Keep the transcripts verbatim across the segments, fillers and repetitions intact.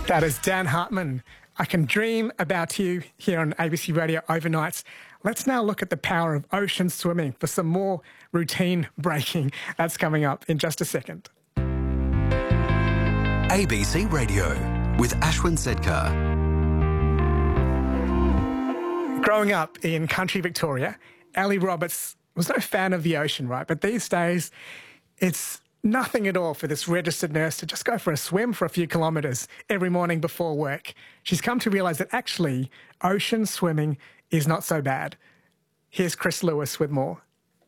That is Dan Hartman. I Can Dream About You here on A B C Radio Overnights. Let's now look at the power of ocean swimming for some more routine breaking. That's coming up in just a second. A B C Radio with Ashwin Sedkar. Growing up in country Victoria, Ellie Roberts was no fan of the ocean, right? But these days, it's nothing at all for this registered nurse to just go for a swim for a few kilometres every morning before work. She's come to realise that actually ocean swimming is not so bad. Here's Chris Lewis with more.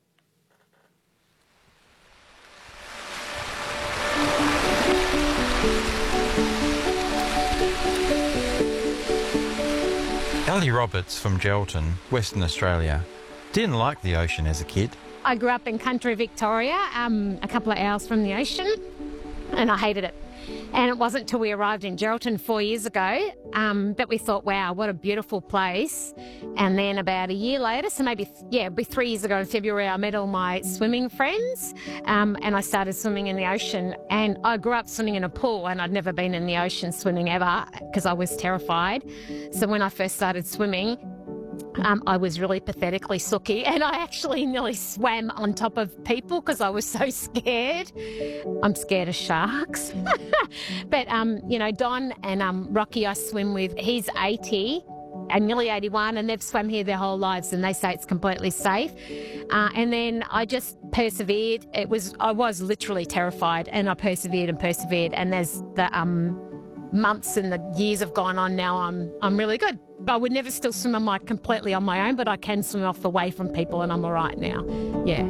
Ellie Roberts from Geraldton, Western Australia, didn't like the ocean as a kid. I grew up in country Victoria, um, a couple of hours from the ocean, and I hated it. And it wasn't till we arrived in Geraldton four years ago um, that we thought, wow, what a beautiful place. And then about a year later, so maybe, yeah, it'd be three years ago in February, I met all my swimming friends um, and I started swimming in the ocean. And I grew up swimming in a pool and I'd never been in the ocean swimming ever because I was terrified. So when I first started swimming, Um, I was really pathetically sooky and I actually nearly swam on top of people because I was so scared. I'm scared of sharks. But, um, you know, Don and um, Rocky I swim with, he's eighty and nearly eighty-one and they've swum here their whole lives and they say it's completely safe. Uh, and then I just persevered. It was, I was literally terrified and I persevered and persevered. And as the um, months and the years have gone on now, I'm, I'm really good. I would never still swim on my, completely on my own, but I can swim off away from people and I'm all right now. Yeah.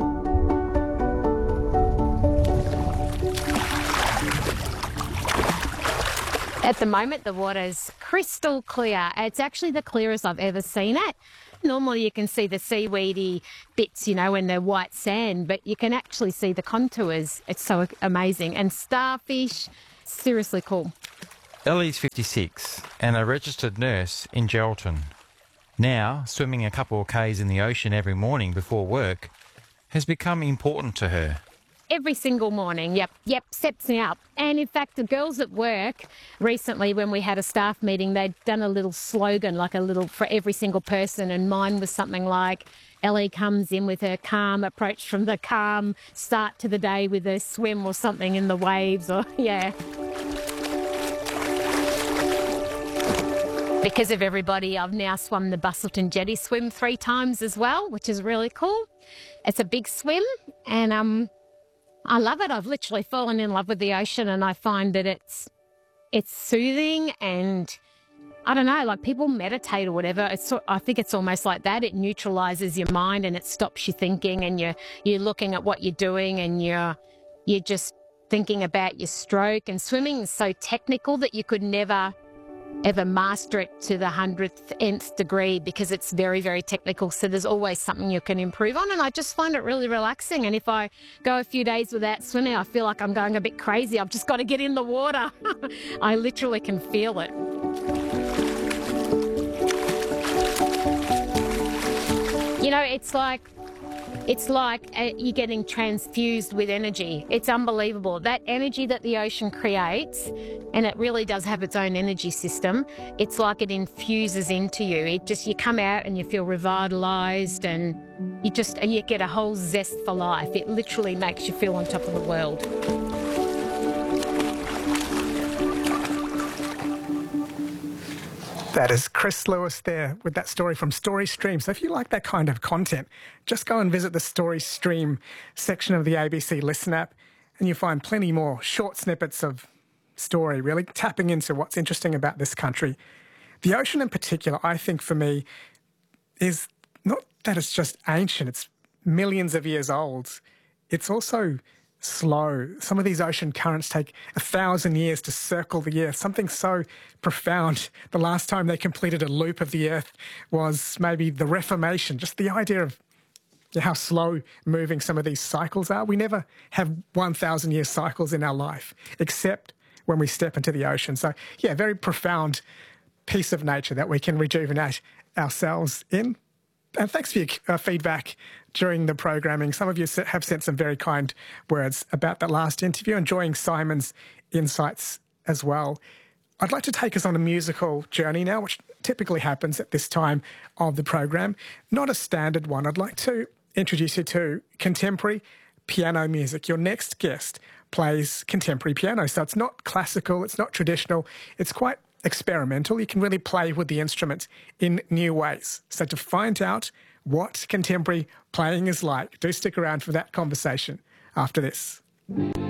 At the moment, the water's crystal clear. It's actually the clearest I've ever seen it. Normally you can see the seaweedy bits, you know, and the white sand, but you can actually see the contours. It's so amazing. And starfish, seriously cool. Ellie's fifty-six and a registered nurse in Geraldton. Now, swimming a couple of k's in the ocean every morning before work has become important to her. Every single morning, yep, yep, sets me up. And in fact, the girls at work, recently when we had a staff meeting, they'd done a little slogan, like a little for every single person, and mine was something like, Ellie comes in with her calm approach from the calm start to the day with a swim or something in the waves, or, yeah. Because of everybody, I've now swum the Busselton Jetty swim three times as well, which is really cool. It's a big swim and um, I love it. I've literally fallen in love with the ocean and I find that it's it's soothing and, I don't know, like people meditate or whatever. It's, I think it's almost like that. It neutralises your mind and it stops you thinking and you're, you're looking at what you're doing and you're, you're just thinking about your stroke. And swimming is so technical that you could never ever master it to the hundredth, nth degree because it's very, very technical. So there's always something you can improve on. And I just find it really relaxing. And if I go a few days without swimming, I feel like I'm going a bit crazy. I've just got to get in the water. I literally can feel it. You know, it's like, It's like uh, you're getting transfused with energy. It's unbelievable. That energy that the ocean creates, and it really does have its own energy system, it's like it infuses into you. It just, you come out and you feel revitalised and you just, you get a whole zest for life. It literally makes you feel on top of the world. That is Chris Lewis there with that story from Story Stream. So if you like that kind of content, just go and visit the Story Stream section of the A B C Listen app and you'll find plenty more short snippets of story, really tapping into what's interesting about this country. The ocean in particular, I think for me, is not that it's just ancient, it's millions of years old. It's also slow. Some of these ocean currents take a thousand years to circle the Earth, something so profound. The last time they completed a loop of the Earth was maybe the Reformation, just the idea of how slow moving some of these cycles are. We never have one thousand year cycles in our life, except when we step into the ocean. So, yeah, very profound piece of nature that we can rejuvenate ourselves in. And thanks for your uh, feedback during the programming. Some of you have sent some very kind words about that last interview, enjoying Simon's insights as well. I'd like to take us on a musical journey now, which typically happens at this time of the program. Not a standard one. I'd like to introduce you to contemporary piano music. Your next guest plays contemporary piano, so it's not classical, it's not traditional, it's quite experimental. You can really play with the instrument in new ways. So to find out what contemporary playing is like, do stick around for that conversation after this.